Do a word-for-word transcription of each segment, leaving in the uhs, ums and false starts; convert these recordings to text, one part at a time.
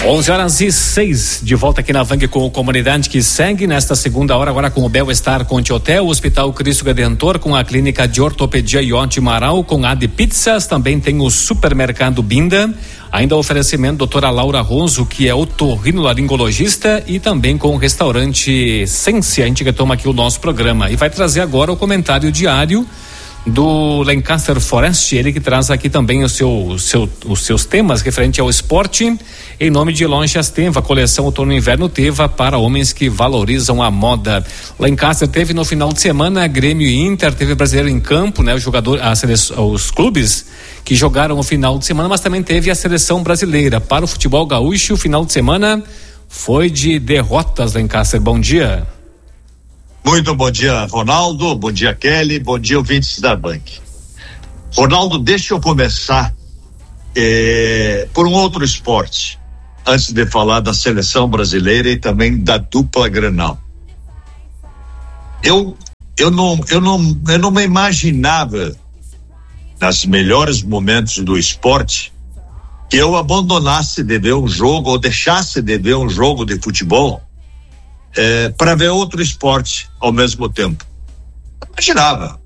onze horas e seis, de volta aqui na Vang com a comunidade que segue nesta segunda hora agora com o Bel-Estar Conte Hotel, o Hospital Cristo Redentor, com a Clínica de Ortopedia Ionte Amaral, com a de Pizzas, também tem o Supermercado Binda, ainda o oferecimento doutora Laura Ronzo, que é otorrinolaringologista, e também com o restaurante Sência, a gente que toma aqui o nosso programa, e vai trazer agora o comentário diário do Lancaster Forest, ele que traz aqui também o seu, o seu, os seus temas referente ao esporte, em nome de Lojas Teva, coleção outono e inverno Teva para homens que valorizam a moda. Lancaster teve no final de semana Grêmio e Inter, teve brasileiro em campo, né? O jogador, a seleção, os clubes que jogaram o final de semana, mas também teve a seleção brasileira. Para o futebol gaúcho, o final de semana foi de derrotas, Lancaster. Bom dia. Muito bom dia, Ronaldo, bom dia, Kelly, bom dia, ouvintes da Bank. Ronaldo, deixa eu começar eh, por um outro esporte, antes de falar da seleção brasileira e também da dupla Grenal. Eu, eu, não, eu, não, eu não me imaginava, nos melhores momentos do esporte, que eu abandonasse de ver um jogo ou deixasse de ver um jogo de futebol É, para ver outro esporte ao mesmo tempo. Eu imaginava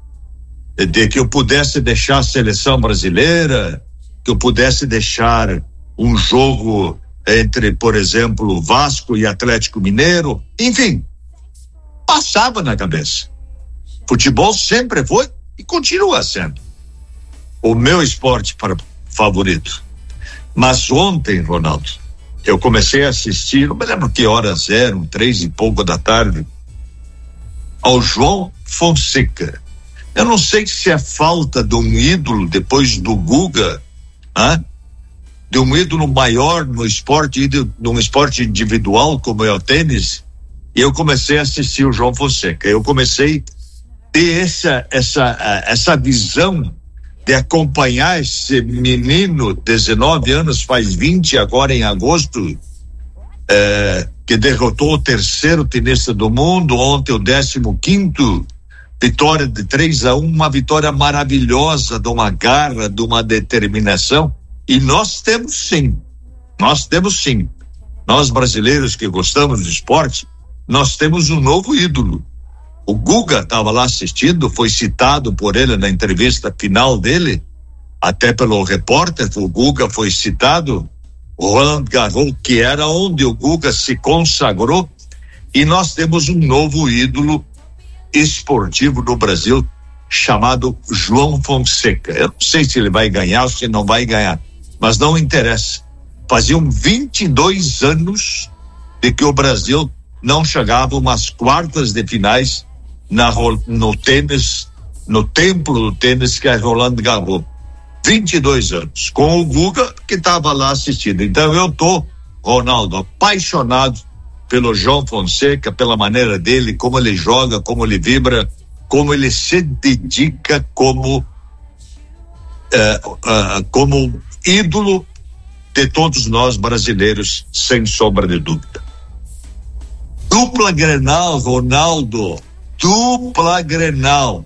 de que eu pudesse deixar a seleção brasileira, que eu pudesse deixar um jogo entre, por exemplo, Vasco e Atlético Mineiro, enfim, passava na cabeça. Futebol sempre foi e continua sendo o meu esporte para, favorito. Mas ontem, Ronaldo, eu comecei a assistir, não me lembro que horas eram, três e pouco da tarde, ao João Fonseca. Eu não sei se é falta de um ídolo depois do Guga, hein? De um ídolo maior no esporte, de um esporte individual como é o tênis, e eu comecei a assistir o João Fonseca. Eu comecei a ter essa, essa, essa visão de acompanhar esse menino, dezenove anos, faz vinte agora em agosto, é, que derrotou o terceiro tenista do mundo, ontem o décimo quinto, vitória de três a um, uma vitória maravilhosa, de uma garra, de uma determinação, e nós temos sim, nós temos sim, nós brasileiros que gostamos de esporte, nós temos um novo ídolo. O Guga estava lá assistindo, foi citado por ele na entrevista final dele, até pelo repórter, o Guga foi citado, o Roland Garros, que era onde o Guga se consagrou, e nós temos um novo ídolo esportivo no Brasil, chamado João Fonseca. Eu não sei se ele vai ganhar ou se não vai ganhar, mas não interessa. Faziam vinte e dois anos de que o Brasil não chegava umas quartas de finais Na, no tênis, no templo do tênis que é Roland Garros. vinte e dois anos, com o Guga que estava lá assistindo. Então eu tô, Ronaldo, apaixonado pelo João Fonseca, pela maneira dele, como ele joga, como ele vibra, como ele se dedica como eh, uh, como ídolo de todos nós brasileiros, sem sombra de dúvida. Dupla Grenal, Ronaldo, dupla Grenal.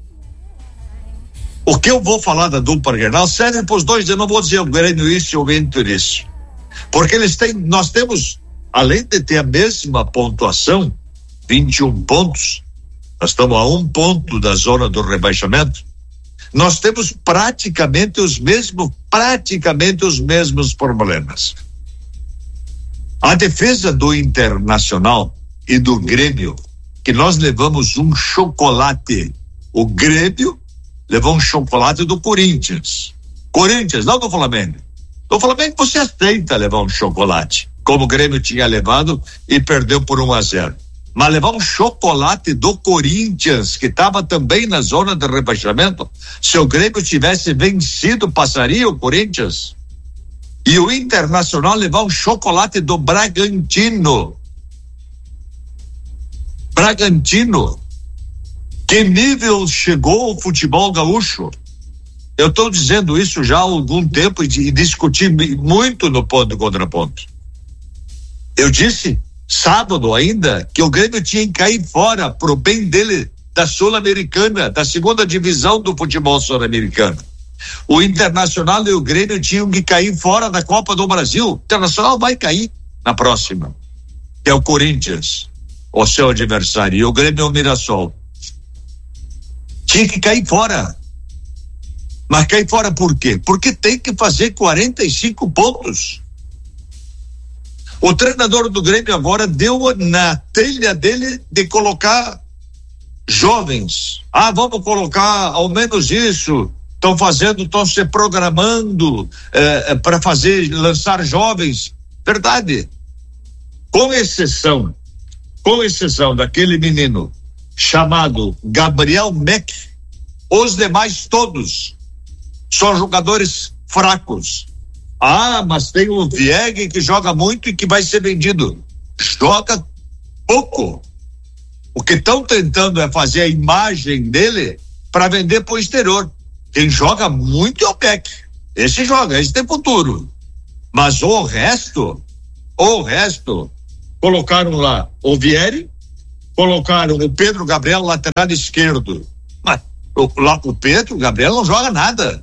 O que eu vou falar da dupla Grenal serve para os dois, eu não vou dizer o Grêmio isso e o Inter isso, porque eles têm, nós temos, além de ter a mesma pontuação, vinte e um pontos, nós estamos a um ponto da zona do rebaixamento, nós temos praticamente os mesmos, praticamente os mesmos problemas. A defesa do Internacional e do Grêmio, que nós levamos um chocolate, o Grêmio levou um chocolate do Corinthians, Corinthians, não do Flamengo. Do Flamengo você aceita levar um chocolate, como o Grêmio tinha levado e perdeu por um a zero. Mas levar um chocolate do Corinthians, que estava também na zona de rebaixamento, se o Grêmio tivesse vencido, passaria o Corinthians. E o Internacional levar um chocolate do Bragantino. Bragantino, que nível chegou o futebol gaúcho? Eu estou dizendo isso já há algum tempo e, e discuti muito no ponto contra ponto. Eu disse sábado ainda que o Grêmio tinha que cair fora pro bem dele da Sul-Americana, da segunda divisão do futebol sul-americano. O Internacional e o Grêmio tinham que cair fora da Copa do Brasil. O Internacional vai cair na próxima, que é o Corinthians, o seu adversário, e o Grêmio é o Mirassol. Tinha que cair fora. Mas cair fora por quê? Porque tem que fazer quarenta e cinco pontos. O treinador do Grêmio agora deu na telha dele de colocar jovens. Ah, vamos colocar ao menos isso. Estão fazendo, estão se programando eh, para fazer, lançar jovens. Verdade. Com exceção, com exceção daquele menino chamado Gabriel Meck, os demais todos são jogadores fracos. Ah, mas tem o Vieg que joga muito e que vai ser vendido. Joga pouco. O que estão tentando é fazer a imagem dele para vender para o exterior. Quem joga muito é o Beck. Esse joga, esse tem futuro. Mas o resto, o resto, colocaram lá o Vieri, colocaram o Pedro Gabriel, lateral esquerdo. Mas o, lá o Pedro Gabriel não joga nada.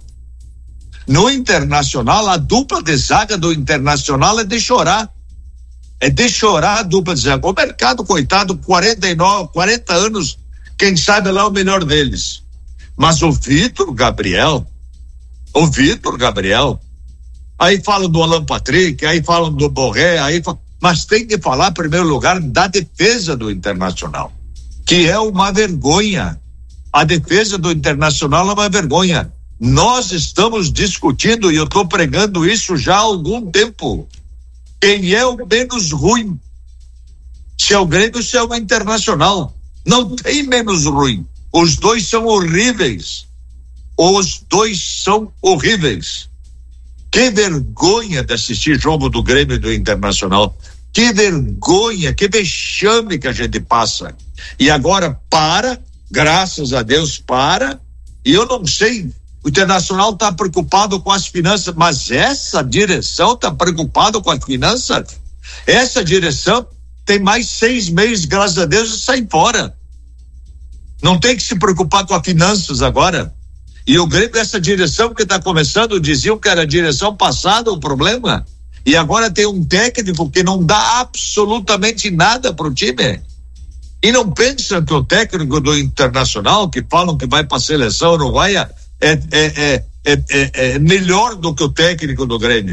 No Internacional, a dupla de zaga do Internacional é de chorar. É de chorar a dupla de zaga. O mercado, coitado, quarenta e nove, quarenta anos, quem sabe lá é o melhor deles. Mas o Vitor Gabriel, o Vitor Gabriel, aí falam do Alan Patrick, aí falam do Borré, aí falam, mas tem que falar, em primeiro lugar, da defesa do Internacional, que é uma vergonha. A defesa do Internacional é uma vergonha. Nós estamos discutindo, e eu estou pregando isso já há algum tempo, quem é o menos ruim, se é o Grêmio ou se é o Internacional. Não tem menos ruim. Os dois são horríveis. Os dois são horríveis. Que vergonha de assistir jogo do Grêmio e do Internacional. Que vergonha, que vexame que a gente passa. E agora para, graças a Deus para, e eu não sei, o Internacional está preocupado com as finanças, mas essa direção está preocupada com as finanças? Essa direção tem mais seis meses, graças a Deus, e sai fora. Não tem que se preocupar com as finanças agora. E o Grêmio, essa direção que está começando, diziam que era a direção passada o problema. E agora tem um técnico que não dá absolutamente nada para o time. E não pensa que o técnico do Internacional, que falam que vai para a seleção uruguaia, é, é, é, é, é, é melhor do que o técnico do Grêmio.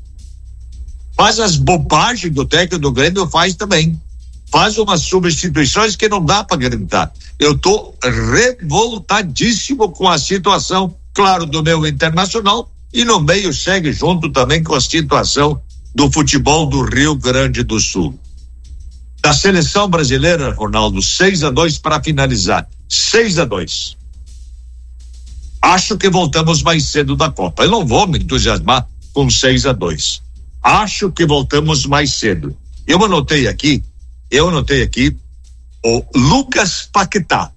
Faz as bobagens do técnico do Grêmio, faz também. Faz umas substituições que não dá para gritar. Eu tô revoltadíssimo com a situação, claro, do meu Internacional, e no meio segue junto também com a situação do futebol do Rio Grande do Sul. Da seleção brasileira, Ronaldo, seis a dois para finalizar. seis a dois. Acho que voltamos mais cedo da Copa. Eu não vou me entusiasmar com seis a dois. Acho que voltamos mais cedo. Eu anotei aqui, eu anotei aqui o Lucas Paquetá.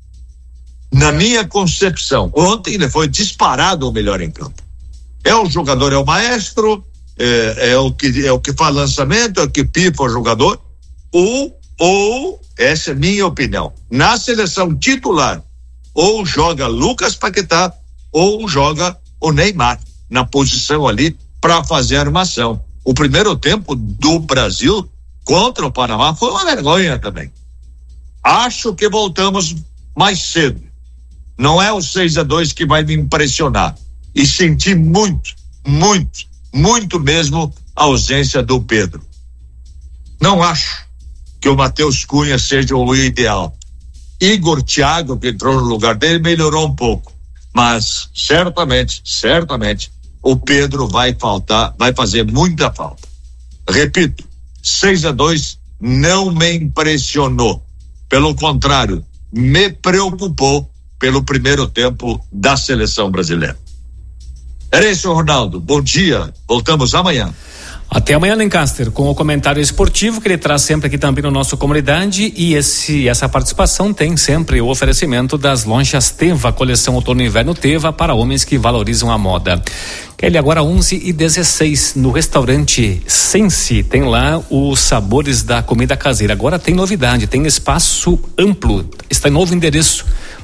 Na minha concepção, ontem ele foi disparado o melhor em campo. É o jogador, é o maestro, é, é o que é o que faz lançamento, é o que pipa o jogador. Ou, ou, essa é minha opinião, na seleção titular, ou joga Lucas Paquetá, ou joga o Neymar na posição ali para fazer a armação. O primeiro tempo do Brasil contra o Panamá foi uma vergonha também. Acho que voltamos mais cedo. Não é o seis a dois que vai me impressionar. E senti muito, muito, muito mesmo a ausência do Pedro. Não acho que o Matheus Cunha seja o ideal. Igor Thiago, que entrou no lugar dele, melhorou um pouco. Mas certamente, certamente, o Pedro vai faltar, vai fazer muita falta. Repito, seis a dois não me impressionou. Pelo contrário, me preocupou pelo primeiro tempo da seleção brasileira. Era isso, Ronaldo. Bom dia. Voltamos amanhã. Até amanhã, Lancaster, com o comentário esportivo que ele traz sempre aqui também no nosso Comunidade, e esse, essa participação tem sempre o oferecimento das lojas Teva, coleção outono e inverno Teva para homens que valorizam a moda. Ele agora onze e dezesseis no restaurante Sense, tem lá os sabores da comida caseira. Agora tem novidade, tem espaço amplo, está em novo endereço.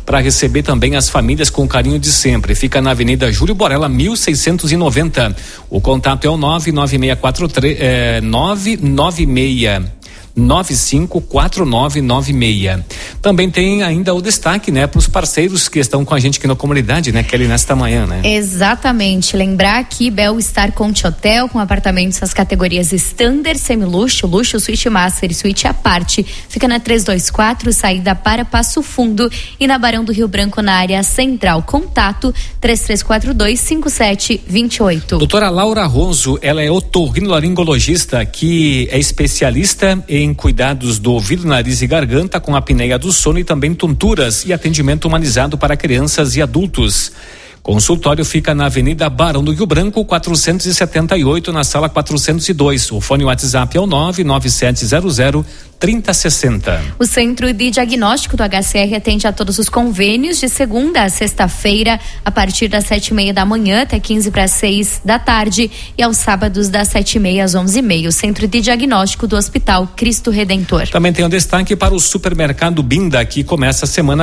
para receber também as famílias com carinho de sempre. Fica na Avenida Júlio Borella, mil seiscentos e noventa. O contato é o nove nove seis quatro três, é, nove nove seis nove cinco quatro nove nove seis. Também tem ainda o destaque, né, para os parceiros que estão com a gente aqui na comunidade, né, Kelly, nesta manhã, né? Exatamente. Lembrar aqui, Bel Star Conte Hotel, com apartamentos nas categorias Standard, Semiluxo, Luxo, Suíte Master e Suíte à parte. Fica na trezentos e vinte e quatro, saída para Passo Fundo, e na Barão do Rio Branco, na área central. Contato três três quatro dois, cinco sete dois oito. Doutora Laura Ronzo, ela é otorrinolaringologista, que é especialista em cuidados do ouvido, nariz e garganta, com apneia do sono e também tonturas, e atendimento humanizado para crianças e adultos. Consultório fica na Avenida Barão do Rio Branco, quatrocentos e setenta e oito, na sala quatrocentos e dois. O fone WhatsApp é o nove nove sete zero zero trinta sessenta. O Centro de Diagnóstico do H C R atende a todos os convênios de segunda a sexta-feira, a partir das sete e meia da manhã até quinze para seis da tarde, e aos sábados das sete e meia às onze e meia. O Centro de Diagnóstico do Hospital Cristo Redentor. Também tem um destaque para o supermercado Binda, que começa a semana